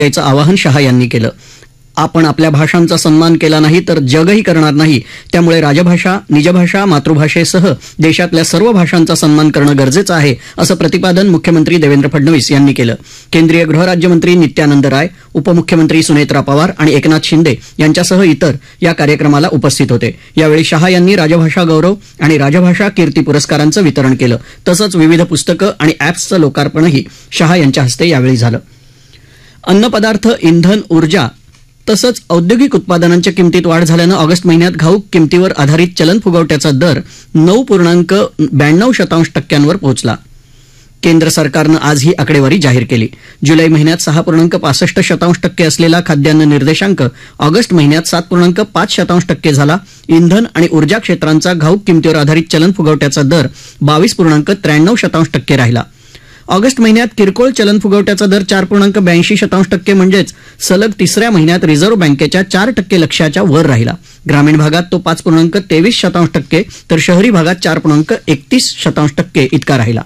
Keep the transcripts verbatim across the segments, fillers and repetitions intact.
याचं आवाहन शहा यांनी केलं. आपण आपल्या भाषांचा सन्मान केला नाही तर जगही करणार नाही. त्यामुळे राजभाषा, निजभाषा, मातृभाषेसह देशातल्या सर्व भाषांचा सन्मान करणं गरजेचं आहे, असं प्रतिपादन मुख्यमंत्री देवेंद्र फडणवीस यांनी केलं. केंद्रीय गृहराज्यमंत्री नित्यानंद राय, उपमुख्यमंत्री सुनेत्रा पवार आणि एकनाथ शिंदे यांच्यासह इतर या कार्यक्रमाला उपस्थित होते. यावेळी शहा यांनी राजभाषा गौरव आणि राजभाषा कीर्ती पुरस्कारांचं वितरण केलं. तसंच विविध पुस्तकं आणि अॅप्सचं लोकार्पणही शहा यांच्या हस्ते यावेळी झालं. अन्नपदार्थ, इंधन, ऊर्जा तसंच औद्योगिक उत्पादनांच्या किमतीत वाढ झाल्यानं ऑगस्ट महिन्यात घाऊक किमतीवर आधारित चलन फुगवट्याचा दर नऊ पूर्णांक ब्याण्णव शतांश टक्क्यांवर पोहोचला. केंद्र सरकारनं आज ही आकडेवारी जाहीर केली. जुलै महिन्यात सहा पूर्णांक पासष्ट शतांश टक्के असलेला खाद्यान्न निर्देशांक ऑगस्ट महिन्यात सात पूर्णांक पाच शतांश टक्के झाला. इंधन आणि ऊर्जा क्षेत्रांचा घाऊक किमतीवर आधारित चलन फुगवट्याचा दर बावीस पूर्णांक त्र्याण्णव शतांश टक्के राहिला. ऑगस्ट महिन्यात किरकोळ चलन फुगवट्याचा दर चार पूर्णांक ब्याऐंशी शतांश टक्के म्हणजेच सलग तिसऱ्या महिन्यात रिझर्व्ह बँकेच्या चार टक्के लक्ष्याच्या वर राहिला. ग्रामीण भागात तो पाच पूर्णांक तेवीस शतांश टक्के तर शहरी भागात चार पूर्णांक एकतीस शतांश टक्के इतका राहिला.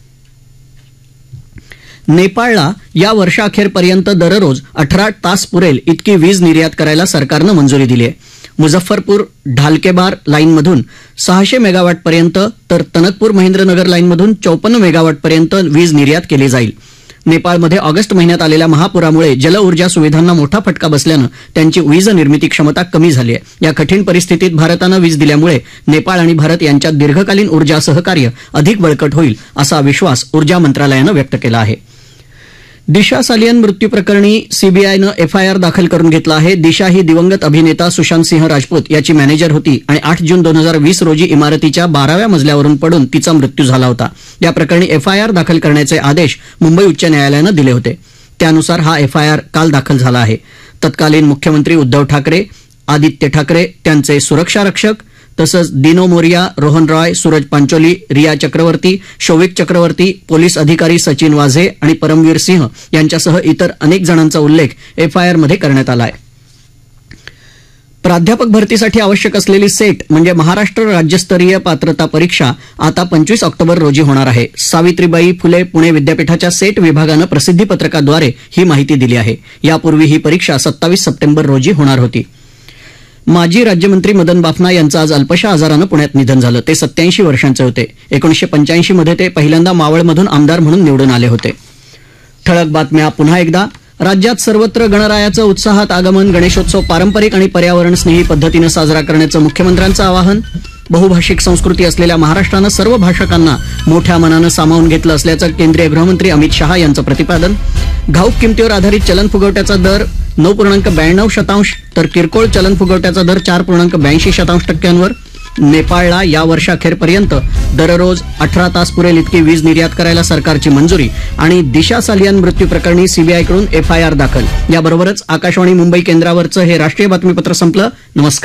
नेपाळला या वर्षाअखेरपर्यंत दररोज अठरा तास पुरेल इतकी वीज निर्यात करायला सरकारनं मंजुरी दिली आहे. मुझफ्फरपूर ढालकेबार लाईनमधून सहाशे मेगावॅटपर्यंत तर तनकपूर महेंद्रनगर लाईनमधून चौपन्न मेगावॅटपर्यंत वीज निर्यात केली जाईल. नेपाळमध्ये ऑगस्ट महिन्यात आलेल्या महापुरामुळे जलऊर्जा सुविधांना मोठा फटका बसल्यानं त्यांची वीज निर्मिती क्षमता कमी झाली आहे. या कठीण परिस्थितीत भारतानं वीज दिल्यामुळे नेपाळ आणि भारत यांच्यात दीर्घकालीन ऊर्जा सहकार्य अधिक बळकट होईल असा विश्वास ऊर्जा मंत्रालयानं व्यक्त केला आहे. दिशा सालियन मृत्यू प्रकरणी सीबीआयनं एफआयआर दाखल करून घेतला आहे. दिशा ही दिवंगत अभिनेता सुशांत सिंह राजपूत याची मॅनेजर होती आणि आठ जून दोन हजार वीस रोजी इमारतीच्या बाराव्या मजल्यावरून पडून तिचा मृत्यू झाला होता. या प्रकरणी एफआयआर दाखल करण्याचे आदेश मुंबई उच्च न्यायालयानं दिले होते. त्यानुसार हा एफआयआर काल दाखल झाला आहे. तत्कालीन मुख्यमंत्री उद्धव ठाकरे, आदित्य ठाकरे, त्यांचे सुरक्षा रक्षक तसंच दिनो मोरिया, रोहन रॉय, सूरज पांचोली, रिया चक्रवर्ती, शौविक चक्रवर्ती, पोलीस अधिकारी सचिन वाझे आणि परमवीर सिंह यांच्यासह इतर अनेक जणांचा उल्लेख एफआयआरमध्ये करण्यात आला आहे. प्राध्यापक भरतीसाठी आवश्यक असलेली सेट म्हणजे महाराष्ट्र राज्यस्तरीय पात्रता परीक्षा आता पंचवीस ऑक्टोबर रोजी होणार आहे. सावित्रीबाई फुले पुणे विद्यापीठाच्या सेट विभागानं प्रसिद्धीपत्रकाद्वारे ही माहिती दिली आहे. यापूर्वी ही परीक्षा सत्तावीस सप्टेंबर रोजी होणार होती. माजी राज्यमंत्री मदन बाफना यांचं आज अल्पशा आजारानं पुण्यात निधन झालं. ते सत्याऐंशी वर्षांचे होते. एकोणीसशे पंच्याऐंशी मध्ये ते पहिल्यांदा मावळमधून आमदार म्हणून निवडून आले होते. ठळक बातम्या पुन्हा एकदा. राज्यात सर्वत्र गणरायाचं उत्साहात आगमन. गणेशोत्सव पारंपरिक आणि पर्यावरणस्नेही पद्धतीनं साजरा करण्याचं मुख्यमंत्र्यांचं आवाहन. बहुभाषिक संस्कृती असलेल्या महाराष्ट्रानं सर्व भाषकांना मोठ्या मनानं सामावून घेतलं असल्याचं केंद्रीय गृहमंत्री अमित शहा यांचं प्रतिपादन. घाऊक किमतीवर आधारित चलन फुगवट्याचा दर नऊ पूर्णांक ब्याण्णव शतांश तर किरकोळ चलन फुगवट्याचा दर चार पूर्णांक ब्याऐंशी शतांश टक्क्यांवर. नेपाळला या वर्षाअखेरपर्यंत दररोज अठरा तास पुरेल इतकी वीज निर्यात करायला सरकारची मंजुरी. आणि दिशा सालियन मृत्यू प्रकरणी सीबीआयकडून एफआयआर दाखल. याबरोबरच आकाशवाणी मुंबई केंद्रावरचं हे राष्ट्रीय बातमीपत्र संपलं. नमस्कार.